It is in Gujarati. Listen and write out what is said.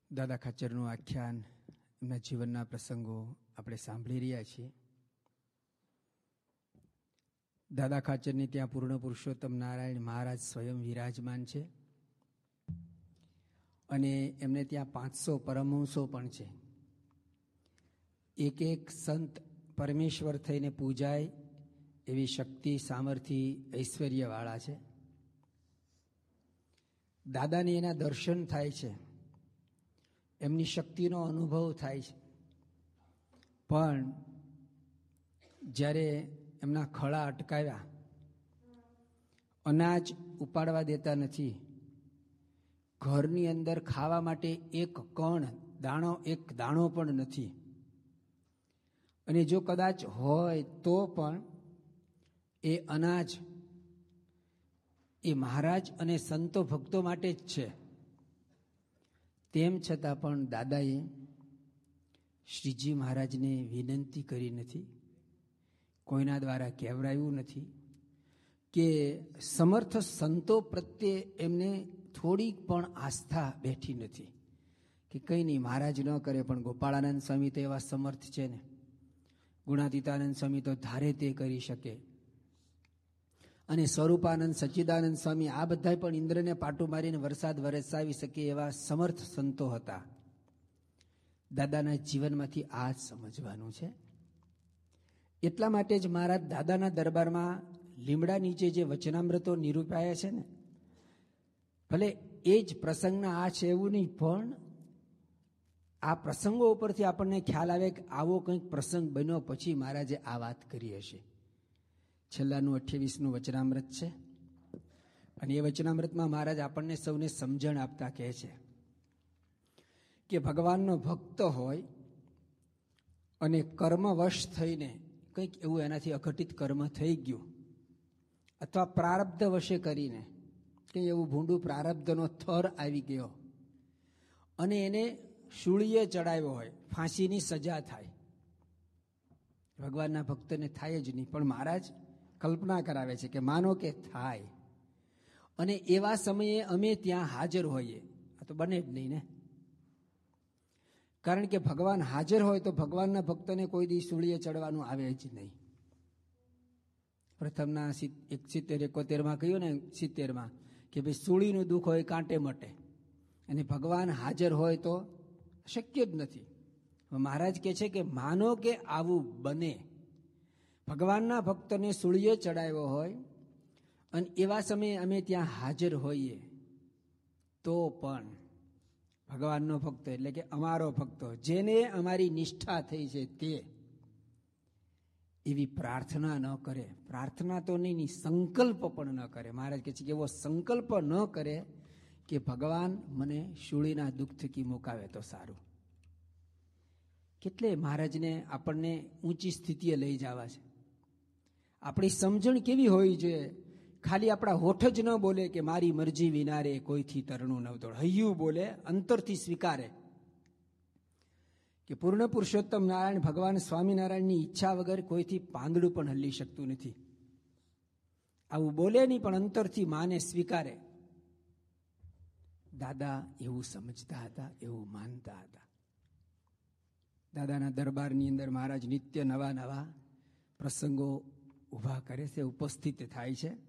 દાદા ખાચરનું આખ્યાન, એમના જીવનના પ્રસંગો આપણે સાંભળી રહ્યા છીએ. દાદા ખાચરની ત્યાં પૂર્ણ પુરુષોત્તમ નારાયણ મહારાજ સ્વયં વિરાજમાન છે અને એમને ત્યાં 500 પરમહંસો પણ છે. એક એક સંત પરમેશ્વર થઈને પૂજાય એવી શક્તિ, સામર્થ્ય, ઐશ્વર્યવાળા છે. દાદાને એના દર્શન થાય છે, એમની શક્તિનો અનુભવ થાય છે. પણ જ્યારે એમના ખળા અટકાવ્યા, અનાજ ઉપાડવા દેતા નથી, ઘરની અંદર ખાવા માટે એક દાણો પણ નથી, અને જો કદાચ હોય તો પણ એ અનાજ એ મહારાજ અને સંતો ભક્તો માટે જ છે. તેમ છતાં પણ દાદાએ શ્રીજી મહારાજને વિનંતી કરી નથી, કોઈના દ્વારા કહેવરાયું નથી કે સમર્થ સંતો પ્રત્યે એમને થોડીક પણ આસ્થા બેઠી નથી કે કંઈ નહીં, મહારાજ ન કરે પણ ગોપાળાનંદ સ્વામી તો એવા સમર્થ છે ને, ગુણાતીતાનંદ સ્વામી તો ધારે તે કરી શકે, અને સ્વરૂપાનંદ, સચ્ચિદાનંદ સ્વામી આ બધા પણ ઇન્દ્રને પાટું મારીને વરસાદ વરસાવી શકે એવા સમર્થ સંતો હતા. દાદાના જીવનમાંથી આ જ સમજવાનું છે. એટલા માટે જ મહારાજ દાદાના દરબારમાં લીમડા નીચે જે વચનામૃતો નિરૂપાયા છે ને, ભલે એ જ પ્રસંગના આ છે એવું નહીં, પણ આ પ્રસંગો ઉપરથી આપણને ખ્યાલ આવે કે આવો કંઈક પ્રસંગ બન્યો પછી મહારાજે આ વાત કરી હશે. છેલ્લાનું 28મું વચનામૃત છે, અને એ વચનામૃતમાં મહારાજ આપણને સૌને સમજણ આપતા કહે છે કે ભગવાનનો ભક્ત હોય અને કર્મવશ થઈને કંઈક એવું એનાથી અઘટિત કર્મ થઈ ગયું, અથવા પ્રારબ્ધ વશે કરીને કંઈ એવું ભૂંડું પ્રારબ્ધનો થર આવી ગયો અને એને શૂળીએ ચડાવ્યો હોય, ફાંસીની સજા થાય. ભગવાનના ભક્તને થાય જ નહીં, પણ મહારાજ કલ્પના કરાવે છે કે માનો કે થાય, અને એવા સમયે અમે ત્યાં હાજર હોઈએ. આ તો બને જ નહીં ને, કારણ કે ભગવાન હાજર હોય તો ભગવાનના ભક્તને કોઈ દી સૂળીએ ચડવાનું આવે જ નહીં. પ્રથમના 71-71માં કહ્યું ને, 70માં કે ભાઈ સૂળીનું દુઃખ હોય કાંટે મટે, અને ભગવાન હાજર હોય તો શક્ય જ નથી. મહારાજ કહે છે કે માનો કે આવું બને, ભગવાનના ભક્તને સૂળીએ ચડાવ્યો હોય અને એવા સમયે અમે ત્યાં હાજર હોઈએ, તો પણ ભગવાનનો ભક્ત એટલે કે અમારો ભક્તો, જેને અમારી નિષ્ઠા થઈ છે તે એવી પ્રાર્થના ન કરે, પ્રાર્થના તો નહીં, સંકલ્પ પણ ન કરે. મહારાજ કહે છે કે એવો સંકલ્પ ન કરે કે ભગવાન મને શૂળીના દુઃખ થકી મુકાવે તો સારું. કેટલે મહારાજને આપણને ઊંચી સ્થિતિએ લઈ જવા છે. આપણી સમજણ કેવી હોવી જોઈએ? ખાલી આપણા હોઠ જ ન બોલે કે મારી મરજી વિનારે કોઈથી તરણું ન દોડ, હૈયું બોલે, અંતરથી સ્વીકારે કે પૂર્ણ પુરુષોત્તમ નારાયણ ભગવાન સ્વામિનારાયણની ઈચ્છા વગર કોઈથી પાંદડું પણ હલી શકતું નથી. આવું બોલે નહીં, પણ અંતરથી માને, સ્વીકારે. દાદા એવું સમજતા હતા, એવું માનતા હતા. દાદાના દરબારની અંદર મહારાજ નિત્ય નવા નવા પ્રસંગો ઊભા કરે છે, ઉપસ્થિત થાય છે.